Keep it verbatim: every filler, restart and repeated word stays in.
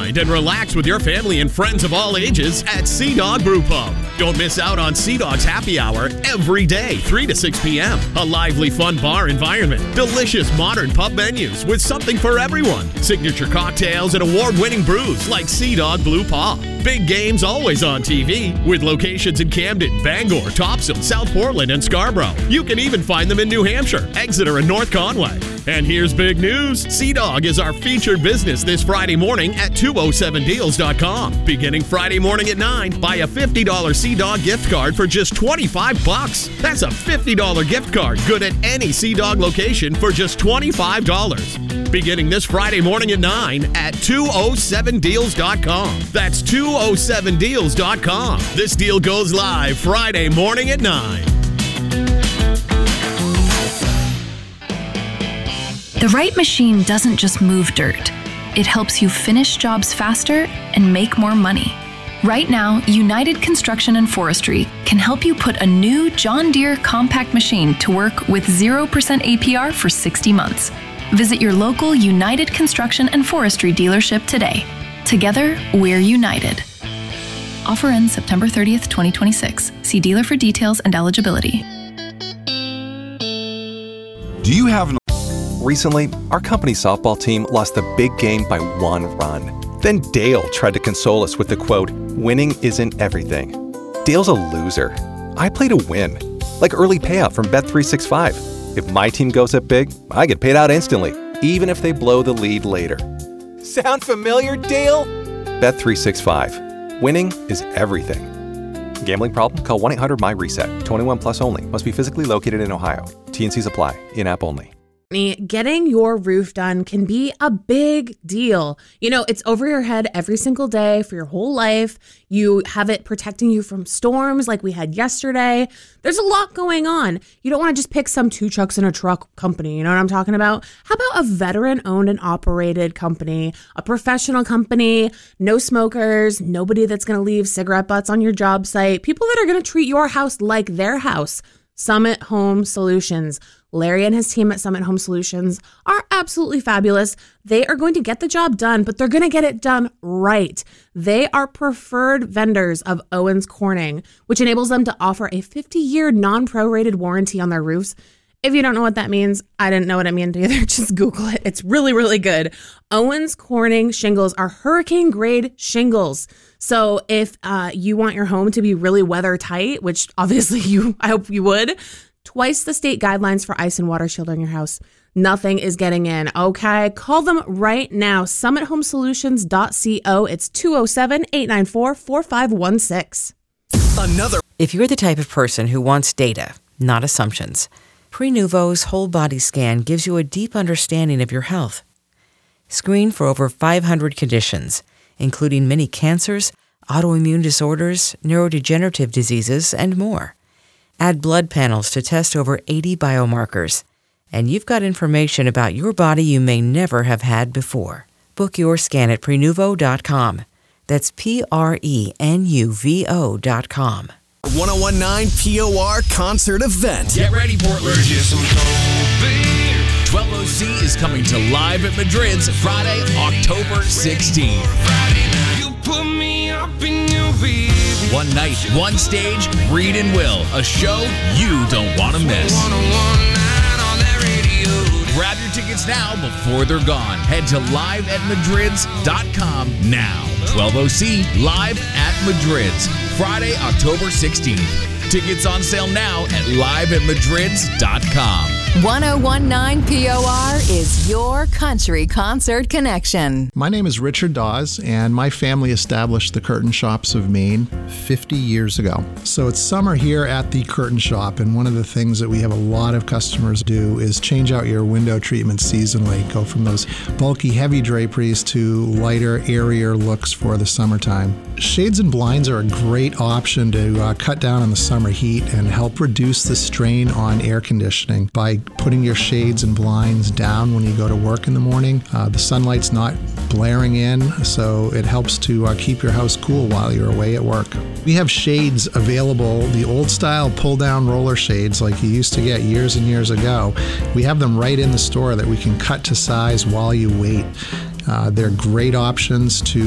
unwind and relax with your family and friends of all ages at Sea Dog Brew Pub. Don't miss out on Sea Dog's happy hour every day, three to six p.m. A lively, fun bar environment, delicious modern pub menus with something for everyone, signature cocktails and award-winning brews like Sea Dog Blue Paw. Big games always on T V with locations in Camden, Bangor, Topsail, South Portland, and Scarborough. You can even find them in New Hampshire, Exeter, and North Conway. And here's big news. Sea Dog is our featured business this Friday morning at two oh seven deals dot com. Beginning Friday morning at nine, buy a fifty dollars Sea Dog gift card for just twenty-five bucks. That's a fifty dollars gift card good at any Sea Dog location for just twenty-five dollars. Beginning this Friday morning at nine at two oh seven deals dot com. That's two oh seven deals dot com. This deal goes live Friday morning at nine. The right machine doesn't just move dirt. It helps you finish jobs faster and make more money. Right now, United Construction and Forestry can help you put a new John Deere compact machine to work with zero percent A P R for sixty months. Visit your local United Construction and Forestry dealership today. Together, we're united. Offer ends September thirtieth, twenty twenty-six. See dealer for details and eligibility. Do you have an... Recently, our company's softball team lost the big game by one run. Then Dale tried to console us with the quote, "Winning isn't everything." Dale's a loser. I play to win. Like early payout from Bet three sixty-five. If my team goes up big, I get paid out instantly, even if they blow the lead later. Sound familiar, Dale? Bet three sixty-five. Winning is everything. Gambling problem? Call one eight hundred my reset. twenty-one plus only. Must be physically located in Ohio. T and Cs apply. In-app only. Getting your roof done can be a big deal. You know, it's over your head every single day for your whole life. You have it protecting you from storms like we had yesterday. There's a lot going on. You don't want to just pick some two trucks in a truck company. You know what I'm talking about? How about a veteran owned and operated company, a professional company, no smokers, nobody that's going to leave cigarette butts on your job site, people that are going to treat your house like their house. Summit Home Solutions. Larry and his team at Summit Home Solutions are absolutely fabulous. They are going to get the job done, but they're going to get it done right. They are preferred vendors of Owens Corning, which enables them to offer a fifty-year non-prorated warranty on their roofs. If you don't know what that means, I didn't know what it meant either. Just Google it. It's really, really good. Owens Corning shingles are hurricane grade shingles. So if uh, you want your home to be really weather tight, which obviously you, I hope you would, twice the state guidelines for ice and water shielding your house. Nothing is getting in, okay? Call them right now, summit home solutions dot co. It's two oh seven, eight nine four, four five one six. Another. If you're the type of person who wants data, not assumptions, Prenuvo's whole body scan gives you a deep understanding of your health. Screen for over five hundred conditions, including many cancers, autoimmune disorders, neurodegenerative diseases, and more. Add blood panels to test over eighty biomarkers, and you've got information about your body you may never have had before. Book your scan at prenuvo dot com. That's P R E N U V O dot com. ten nineteen P O R concert event. Get ready, Portland. twelve oh C is coming to Live at Madrid's Friday, October sixteenth. You put me up in your bed. One night, one stage, Reed and Will, a show you don't want to miss. Grab your tickets now before they're gone. Head to live at madrids dot com now. twelve oh C Live at Madrid's, Friday, October sixteenth. Tickets on sale now at live at madrids dot com. ten nineteen P O R is your country concert connection. My name is Richard Dawes, and my family established the Curtain Shops of Maine fifty years ago. So it's summer here at the Curtain Shop, and one of the things that we have a lot of customers do is change out your window treatments seasonally. Go from those bulky, heavy draperies to lighter, airier looks for the summertime. Shades and blinds are a great option to uh, cut down on the summer heat and help reduce the strain on air conditioning by putting your shades and blinds down when you go to work in the morning. Uh, the sunlight's not blaring in, so it helps to uh, keep your house cool while you're away at work. We have shades available, the old style pull-down roller shades like you used to get years and years ago. We have them right in the store that we can cut to size while you wait. Uh, they're great options to